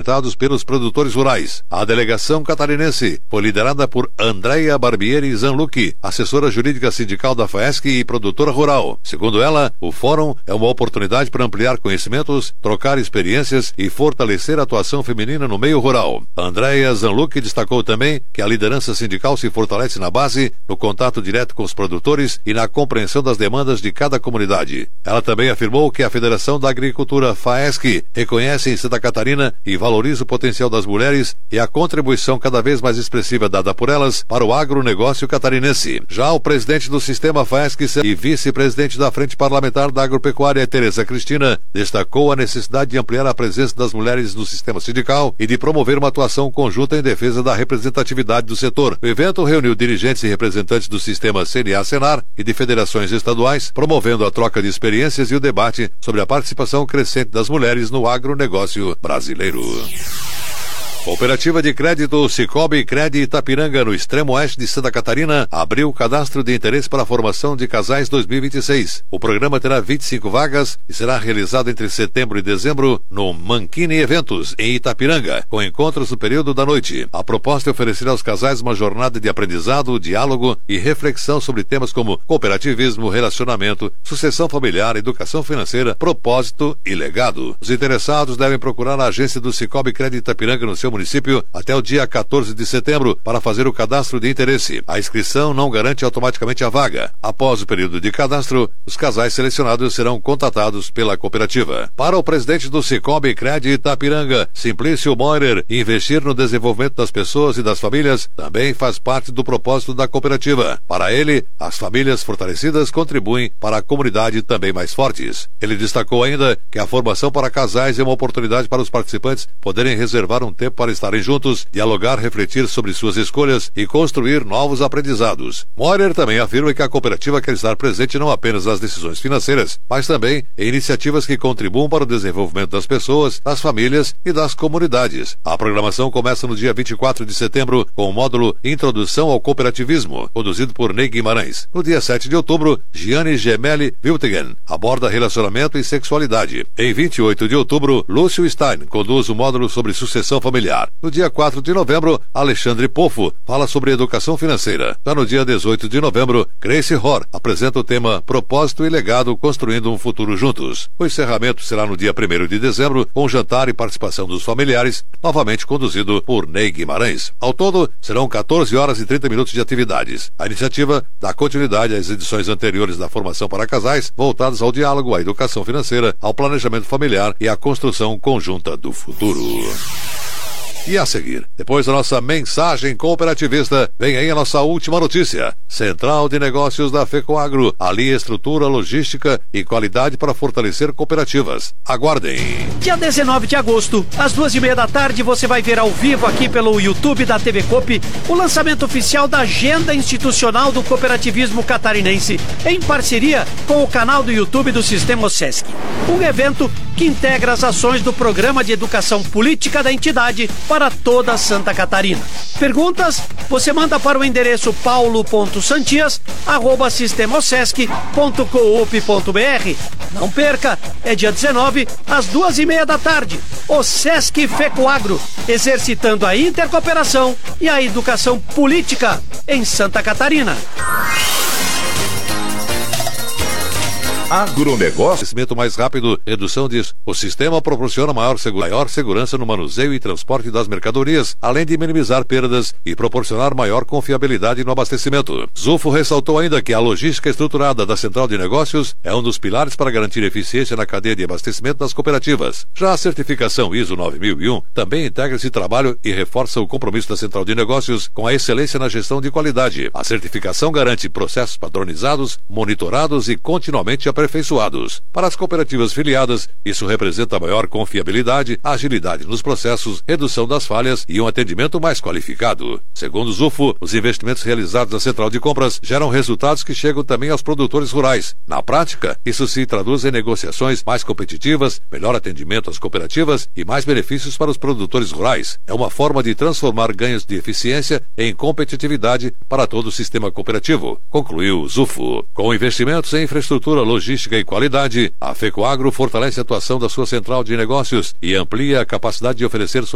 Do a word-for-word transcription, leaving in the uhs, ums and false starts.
enfrentados pelos produtores rurais. A delegação catarinense foi liderada por Andréia Barbieri Zanlucchi, assessora jurídica sindical da FAESC e produtora rural. Segundo ela, o fórum é uma oportunidade para ampliar conhecimentos, trocar experiências e fortalecer a atuação feminina no meio rural. Andréia Zanlucchi destacou também que a liderança sindical se fortalece na base, no contato direto com os produtores e na compreensão das demandas de cada comunidade. Ela também afirmou que a Federação da Agricultura FAESC reconhece em Santa Catarina e valoriza o potencial das mulheres e a contribuição cada vez mais expressiva dada por elas para o agronegócio catarinense. Já o presidente do Sistema FAESC e vice-presidente da Frente Parlamentar da Agropecuária, Tereza Cristina, destacou a necessidade de ampliar a presença das mulheres no sistema sindical e de promover uma atuação conjunta em defesa da representatividade do setor. O evento reuniu dirigentes e representantes do sistema C N A-Senar e de federações estaduais, promovendo a troca de experiências e o debate sobre a participação crescente das mulheres no agronegócio brasileiro. Cooperativa de Crédito Sicoob Cred Itapiranga, no extremo oeste de Santa Catarina, abriu o cadastro de interesse para a formação de casais dois mil e vinte e seis. O programa terá vinte e cinco vagas e será realizado entre setembro e dezembro no Mankini Eventos, em Itapiranga, com encontros no período da noite. A proposta é oferecer aos casais uma jornada de aprendizado, diálogo e reflexão sobre temas como cooperativismo, relacionamento, sucessão familiar, educação financeira, propósito e legado. Os interessados devem procurar a agência do Sicoob Cred Itapiranga no seu município até o dia quatorze de setembro para fazer o cadastro de interesse. A inscrição não garante automaticamente a vaga. Após o período de cadastro, os casais selecionados serão contatados pela cooperativa. Para o presidente do Sicoob Cred Itapiranga, Simplício Moirer, investir no desenvolvimento das pessoas e das famílias também faz parte do propósito da cooperativa. Para ele, as famílias fortalecidas contribuem para a comunidade também mais fortes. Ele destacou ainda que a formação para casais é uma oportunidade para os participantes poderem reservar um tempo para estarem juntos, dialogar, refletir sobre suas escolhas e construir novos aprendizados. Moirer também afirma que a cooperativa quer estar presente não apenas nas decisões financeiras, mas também em iniciativas que contribuam para o desenvolvimento das pessoas, das famílias e das comunidades. A programação começa no dia vinte e quatro de setembro com o módulo Introdução ao Cooperativismo, conduzido por Ney Guimarães. No dia sete de outubro, Gianni Gemelli Wiltgen aborda relacionamento e sexualidade. Em vinte e oito de outubro, Lúcio Stein conduz o módulo sobre sucessão familiar. No dia quatro de novembro, Alexandre Pofo fala sobre educação financeira. Já no dia dezoito de novembro, Grace Hor apresenta o tema Propósito e Legado, construindo um futuro juntos. O encerramento será no dia primeiro de dezembro, com jantar e participação dos familiares, novamente conduzido por Ney Guimarães. Ao todo, serão quatorze horas e trinta minutos de atividades. A iniciativa dá continuidade às edições anteriores da formação para casais, voltadas ao diálogo, à educação financeira, ao planejamento familiar e à construção conjunta do futuro. E a seguir, depois da nossa mensagem cooperativista, vem aí a nossa última notícia. Central de Negócios da FECOAGRO alia estrutura, logística e qualidade para fortalecer cooperativas. Aguardem. Dia dezenove de agosto, às duas e meia da tarde, você vai ver ao vivo aqui pelo YouTube da T V Coop o lançamento oficial da Agenda Institucional do Cooperativismo Catarinense, em parceria com o canal do YouTube do Sistema Sesc. Um evento que integra as ações do Programa de Educação Política da entidade para toda Santa Catarina. Perguntas? Você manda para o endereço paulo ponto santias arroba sistemosesc ponto coop ponto br. Não perca, é dia dezenove, às duas e meia da tarde. O Sesc FECOAGRO, exercitando a intercooperação e a educação política em Santa Catarina. Agronegócio. Crescimento mais rápido, redução disso. O sistema proporciona maior, segu... maior segurança no manuseio e transporte das mercadorias, além de minimizar perdas e proporcionar maior confiabilidade no abastecimento. Zufo ressaltou ainda que a logística estruturada da Central de Negócios é um dos pilares para garantir eficiência na cadeia de abastecimento das cooperativas. Já a certificação I S O nove mil e um também integra esse trabalho e reforça o compromisso da Central de Negócios com a excelência na gestão de qualidade. A certificação garante processos padronizados, monitorados e continuamente aperfeiçoados. Para as cooperativas filiadas, isso representa maior confiabilidade, agilidade nos processos, redução das falhas e um atendimento mais qualificado. Segundo o Zufo, os investimentos realizados na Central de Compras geram resultados que chegam também aos produtores rurais. Na prática, isso se traduz em negociações mais competitivas, melhor atendimento às cooperativas e mais benefícios para os produtores rurais. É uma forma de transformar ganhos de eficiência em competitividade para todo o sistema cooperativo, concluiu o Zufo. Com investimentos em infraestrutura, logística e qualidade, a FECOAGRO fortalece a atuação da sua Central de Negócios e amplia a capacidade de oferecer